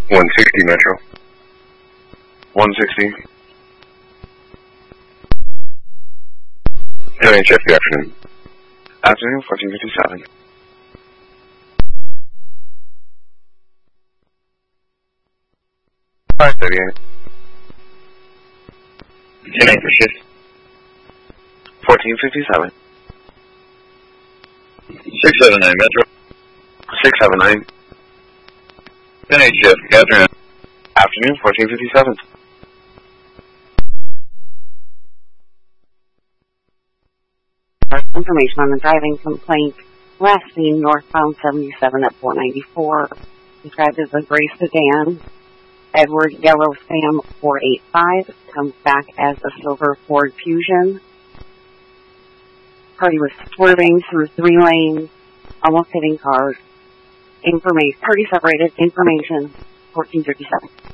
160 Metro. 160. NHF, good afternoon. Afternoon, 1457. Alright, 38. 10 for shift. 1457. 679 Metro. 679. 10 shift, good afternoon. Afternoon, 1457. Information on the driving complaint. Last seen northbound 77 at 494. Described as a gray sedan. Edward Yellow Sam 485. Comes back as a silver Ford Fusion. Party was swerving through 3 lanes, almost hitting cars. Party separated. Information 1457.